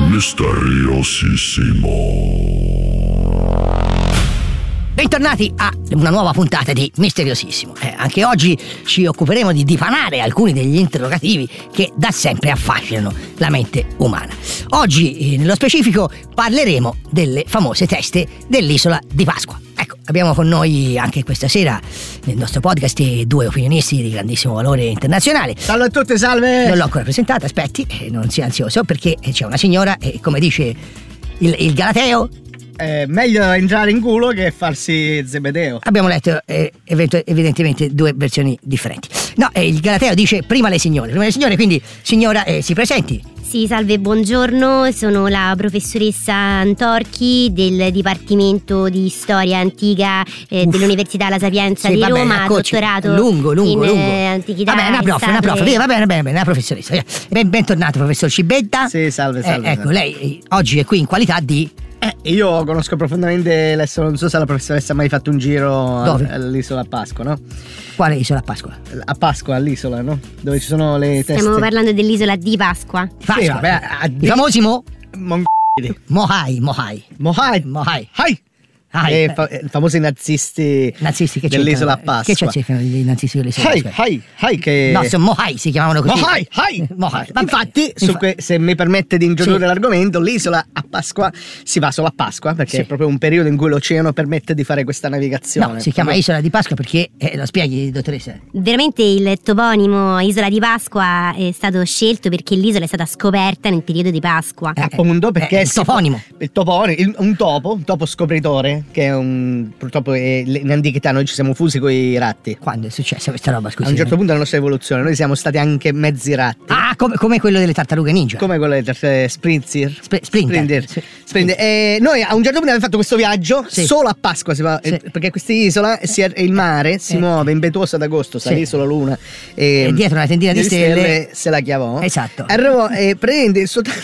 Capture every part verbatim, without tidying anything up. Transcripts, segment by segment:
Misteriosissimo. Bentornati a una nuova puntata di Misteriosissimo. Eh, anche oggi ci occuperemo di dipanare alcuni degli interrogativi che da sempre affascinano la mente umana. Oggi, eh, nello specifico, parleremo delle famose teste dell'isola di Pasqua. Ecco, abbiamo con noi anche questa sera nel nostro podcast due opinionisti di grandissimo valore internazionale. Salve a tutti, salve! Non l'ho ancora presentata, aspetti, eh, non sia ansioso, perché c'è una signora e, come dice il, il Galateo, È meglio entrare in culo che farsi Zebedeo. abbiamo letto eh, event- evidentemente due versioni differenti. No, eh, il Galateo dice prima le signore, prima le signore, quindi signora, eh, si presenti. Sì, salve, buongiorno, sono la professoressa Antorchi del Dipartimento di Storia Antica eh, dell'Università La Sapienza Sì, di vabbè, Roma, eccoci. dottorato lungo, lungo, in lungo. eh, Antichità. Vabbè, una prof, una prof, sacre. via, va bene, bene, bene, una professoressa. via. Ben, bentornato, professor Cibetta. Sì, salve, salve, Eh, ecco, salve. lei eh, oggi è qui in qualità di... Eh, io conosco profondamente adesso, non so se la professoressa ha mai fatto un giro Dove? all'isola a Pasqua, no? Quale isola a Pasqua? A Pasqua, all'isola, no? Dove ci sono le teste. Stiamo parlando dell'isola di Pasqua. Pasqua. Sì, vabbè, a- I famosi Mo... Mon- Mohai, Mohai. Mohai. Mohai. Hai. Hai. Eh, fa- eh, famosi nazisti, Nazisti che dell'isola a cercano- Pasqua. Che cercano i nazisti dell'isola a Hai, Pasqua? hai, hai che... No, sono Mohai, si chiamavano così. Mohai, hai. Mohai. Vabbè. Infatti, su Infa- que- se mi permette di introdurre Sì. l'argomento, l'isola a Pasqua si va solo a Pasqua, perché Sì. è proprio un periodo in cui l'oceano permette di fare questa navigazione. No, si chiama Isola di Pasqua perché, eh, lo spieghi, dottoressa? Veramente il toponimo Isola di Pasqua è stato scelto perché l'isola è stata scoperta nel periodo di Pasqua. Eh, Appunto, perché eh, il si- toponimo. il toponimo, il- un topo, un topo scopritore, che è un purtroppo è- in antichità noi ci siamo fusi con i ratti. Quando è successa questa roba, scusi? A un certo punto della nostra evoluzione noi siamo stati anche mezzi ratti. Ah, come, come quello delle tartarughe ninja. Come quello del eh, Sprinter. Sp- Splinter. Sì. Splinter. E noi a un certo punto abbiamo fatto questo viaggio Sì. solo a Pasqua, si va, Sì. eh, perché questa isola si è- il mare si Eh. muove impetuoso ad agosto, sa Sì. l'isola Luna e, E dietro una tendina di stelle- se la chiavò. Esatto. Arrivò e prende soltanto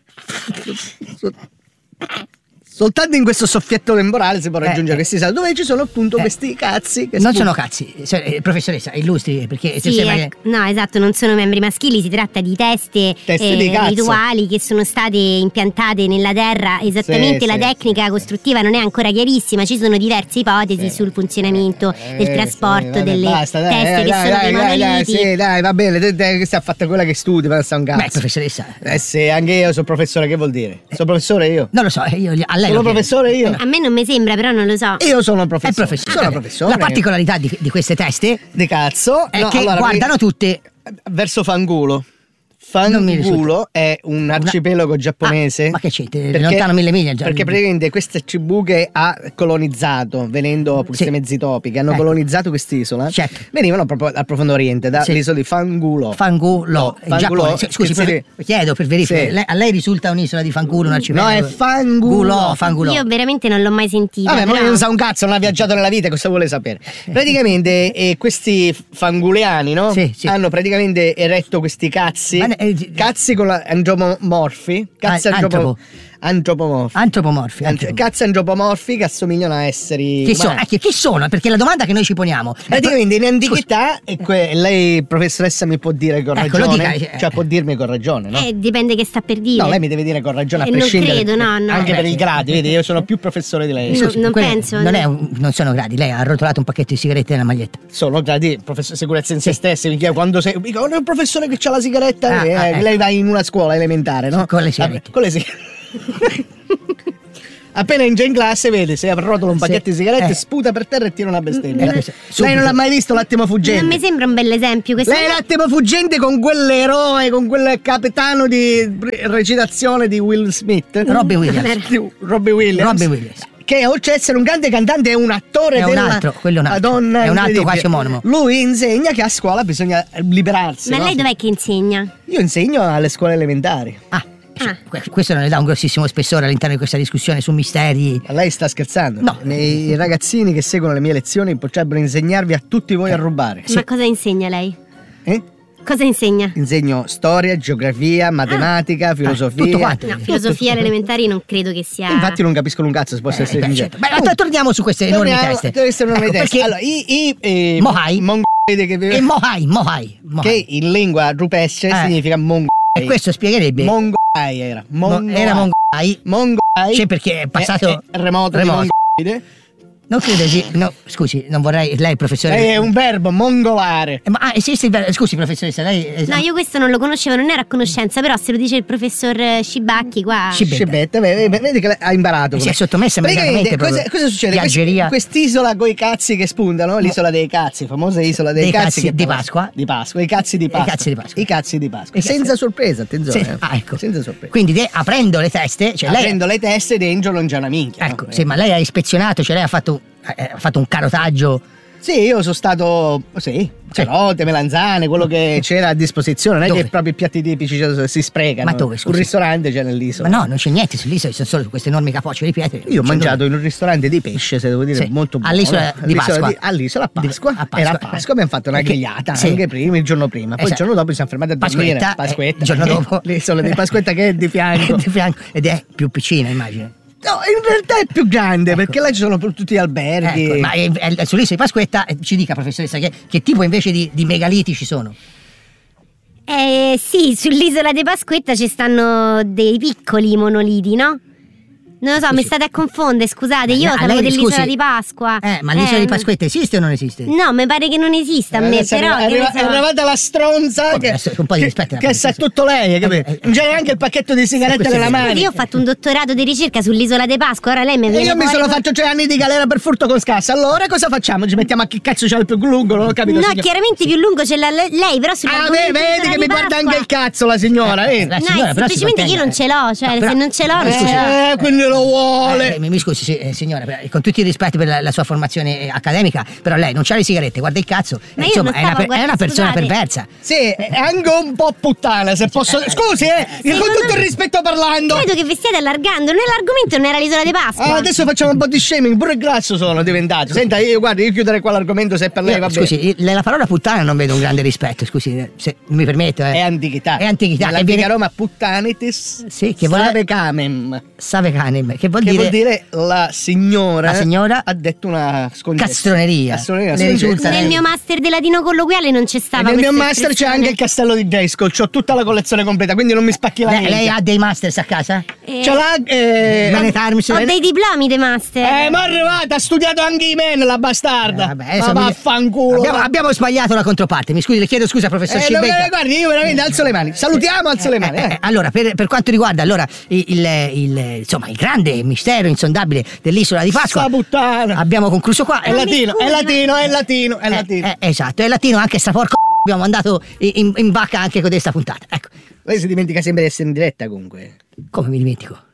soltanto in questo soffietto temporale si può Eh, raggiungere eh. questi salti dove ci sono appunto Eh. questi cazzi che Non spuntano. sono cazzi, cioè, eh, professoressa, illustri, perché Sì, sembra ecco, che... no, esatto, non sono membri maschili, si tratta di teste, Teste eh, di cazzo. rituali che sono state impiantate nella terra. Esattamente Sì, la sì, tecnica sì, costruttiva non è ancora chiarissima, ci sono diverse ipotesi Sì. sul funzionamento Eh, del sì, trasporto vabbè, delle basta, dai, teste dai, che dai, sono dai, dei dai, dai, monoliti. sì, dai, va bene, te, te, questa ha fatto quella che studi, pensa un cazzo. Beh, professoressa, Eh sì, anche io sono professore, che vuol dire? Sono professore io. non lo so, eh, io, a lei Sono lo chiedo. professore io. A me non mi sembra, però non lo so. Io sono È professore. professore. Sono Eh, professore. La particolarità di, di queste teste di cazzo è No, che allora, guardano tutte... pri- verso Fangulo. Non mi Fangulo è un arcipelago giapponese. Ah, ma che c'entra? Perché- Lontano mille miglia già. Perché praticamente queste tribù che ha colonizzato, venendo queste Sì. mezzi topi, che hanno Ecco. colonizzato quest'isola, Certo. venivano proprio dal profondo oriente, dall'isola Sì. di Fangulo. Fangulo, No, in Giappone. Sì, Scusi, che si- profe- chiedo per verificare. Sì. Lei- a lei risulta un'isola di Fangulo, un arcipelago? No, è Fangulo. Gulo, Fangulo. Io veramente non l'ho mai sentita. Vabbè, ma però- lui non sa un cazzo, non ha viaggiato nella vita, cosa vuole sapere? Praticamente eh, questi fanguleani, no? Sì, sì. Hanno praticamente eretto questi cazzi. Ma ne- eh, Cazzi con la antropomorfi. Cazzi Ah, antropo- antropo. antropomorfi. Antropomorfi. Ant- antropo- Cazzi antropomorfi che assomigliano a esseri Chi sono? umani. Eh, chi- chi sono? Perché la domanda che noi ci poniamo è Praticamente in antichità, e que- lei professoressa mi può dire con Ecco, lo ragione, dica, eh. cioè può dirmi con ragione, no? Eh, dipende che sta per dire. No, lei mi deve dire con ragione a Eh, non prescindere. credo, no, no. Anche Eh, per sì. i gradi, vedi, io sono più professore di lei. No, Scusi, non quelle penso, Non, no. è un- non sono gradi, lei ha arrotolato un pacchetto di sigarette nella maglietta. Sono gradi, professore sicurezza in se stessi. Mi chiedo quando sei. Dico, "Oh, un professore che c'ha la sigaretta. Ah, eh, ah, ecco. lei va in una scuola elementare, no? Con le sigarette. Vabbè, con le sigarette. Appena entra in classe, vede, se arrotola un Sì. pacchetto di sigarette, Eh. sputa per terra e tira una bestemmia. Eh, lei subito. non l'ha mai visto l'attimo fuggente? Non mi sembra un bell'esempio questo. Lei è l'attimo fuggente con quell'eroe, con quel capitano di recitazione di Will Smith. Robbie Williams. Di Robbie Williams. Robbie Williams. Che oltre ad essere un grande cantante è un attore È un della altro, quello è un altro. Madonna È un altro incredibile. quasi omonimo. Lui insegna che a scuola bisogna liberarsi. Ma no? lei dov'è che insegna? Io insegno alle scuole elementari. Ah, Ah. que- questo non le dà un grossissimo spessore all'interno di questa discussione su misteri. Ma lei sta scherzando? No. I i ragazzini che seguono le mie lezioni potrebbero insegnarvi a tutti voi a rubare. Ma cosa insegna lei? Eh? Cosa insegna? Insegno storia, geografia, matematica, filosofia. tutto quanto. No, filosofia alle elementari non credo che sia. Infatti non capiscono un cazzo, se posso Eh, essere beh, sincero. certo. Beh, ma torniamo su queste enormi Torniamo- teste. queste enormi Ecco, teste. perché- Allora, i, i eh, Mohai? mongoli che E vivono Mohai, Mohai, Mohai. che in lingua rupestre Eh. significa mongolo. E questo spiegherebbe. Mongolai era. Mongolai. Era Mongolai. Mongolai. Sì, perché è passato. È, è remoto, remoto. Di mongolide. Non credo ci. No, scusi, non vorrei. Lei, professore. È un verbo, mongolare. Eh, Ma ah, esiste il verbo. Scusi, professoressa, lei. eh, No, io questo non lo conoscevo, non ero a conoscenza, però se lo dice il professor Scibacchi qua. Scibetta. Scibetta, vedi, vedi che ha imparato. Eh, si è sottomessa Praticamente, immediatamente cosa, proprio cosa succede? di Quest- Algeria. Quest'isola con i cazzi che spuntano, l'isola dei cazzi, famosa isola dei, Dei cazzi, cazzi che di parla- Pasqua. Di Pasqua, i cazzi di Pasqua. I cazzi di Pasqua. I cazzi di Pasqua. I cazzi- Senza sorpresa, attenzione. Sì, ah, ecco. Senza sorpresa. Quindi de- aprendo le teste, cioè lei. Aprendo le teste dentro non c'è una minchia. Ecco, no? sì, ma lei ha ispezionato, cioè lei ha fatto, eh, ha fatto un carotaggio. Sì, io sono stato, sì, carote, melanzane, quello che c'era a disposizione. Non è Dove? che proprio i piatti tipici cioè, si sprecano. Ma dove, scusi? Un ristorante c'è nell'isola. Ma no, non c'è niente sull'isola, ci sono solo queste enormi capocce di pietre. Io ho C'è mangiato dove- in un ristorante di pesce, se devo dire, Sì, molto buono. all'isola di Pasqua. Di- all'isola a Pasqua. Di- a Pasqua. Era a Pasqua, abbiamo fatto una Perché- grigliata sì. anche prima, il giorno prima. Poi Esatto. il giorno dopo ci siamo fermati a dormire. Pasquetta, Pasquetta. eh, il giorno dopo. L'isola di Pasquetta che è di fianco. di fianco. Ed è più piccina, immagino. No, in realtà è più grande perché là ci sono tutti gli alberghi. Ecco, ma è- è- sull'isola di Pasquetta eh, ci dica, professoressa, che, che tipo invece di, di megaliti ci sono? Eh sì, sull'isola di Pasquetta ci stanno dei piccoli monoliti, no? Non lo so, Scusi. mi state a confondere, scusate, io Ah, sapevo lei, dell'isola scusi. di Pasqua. Eh, ma l'isola Eh, di Pasquetta esiste o non esiste? No, mi pare che non esista a me, Adesso però. arriva- che ne arriva- so. è arrivata la stronza Vabbè, che, adesso un po' di che- rispetto, che sa professore. tutto lei, capito? Eh, eh, Non c'è neanche il pacchetto di sigarette questo è nella vero. mano. Io ho fatto un dottorato di ricerca sull'isola di Pasqua, ora lei mi E viene io mi fuori sono con- fatto tre anni di galera per furto con scassa. Allora cosa facciamo? Ci mettiamo a chi cazzo c'ha il più lungo? Non ho capito. No, signor- chiaramente più lungo c'è la- lei, però Ah, sull'argomento ve- vedi dell'isola che di mi guarda Pasqua- anche il cazzo la signora, eh? La No, signora, è però si semplicemente che io non ce contenga, l'ho, cioè eh. Però- se non ce l'ho non scusi, ce l'ho. Eh, quindi lo vuole. Eh, mi, mi scusi, sì, eh, signora, per- con tutto il rispetto per la, la sua formazione eh, accademica, però lei non c'ha le sigarette, guarda il cazzo. Ma eh, io insomma, non è una, stavo per- è una guardando, persona scusate. perversa. Sì, è anche un po' puttana, se posso. Scusi, eh, io con Secondo tutto il me- rispetto parlando. Credo che vi stiate allargando, nell'argomento non era l'isola di Pasqua. Ah, adesso facciamo un body shaming, pure grasso sono diventato. Senta, io guarda, io chiuderei qua l'argomento se per lei Io, va bene. scusi, io- nella parola puttana non vedo un grande rispetto, scusi, eh, se mi permetto. Eh. È antichità. È antichità. Nella e viene- antica Roma puttanitis. Sì, che vuole- Save camem. Save canem, che vuol Che dire. vuol dire la signora, La signora ha detto una scongessa. Castroneria. Castroneria, Le scongessa. risulta- Nel mio master di latino colloquiale non c'è E stava nel mio questa master c'è espressione. anche il castello di Grayskull, c'ho tutta la collezione completa, quindi non mi spacchi la lei, mente. lei ha dei masters a casa? Eh, Ce l'ha eh, Bene, Tarmis, ho lei- dei diplomi di master. eh, ma è arrivata, ha studiato anche i men, la bastarda. Eh, vabbè, ma adesso mi- vaffanculo. Abbiamo, va. abbiamo sbagliato la controparte. Mi scusi, le chiedo scusa, professor Eh, non- Scibetta. eh, guardi, io veramente alzo le mani. Salutiamo, alzo le mani. Eh, eh. eh, allora, per, per quanto riguarda allora, il, il- il- insomma, il grande mistero insondabile dell'isola di Pasqua, Sta puttana. abbiamo concluso qua. È mi latino, scusi, è ma- latino, è latino, è Eh, latino. eh, esatto, è latino anche sta porco. Abbiamo mandato in, in bacca anche con questa puntata. Ecco, Lei si dimentica sempre di essere in diretta comunque. come mi dimentico?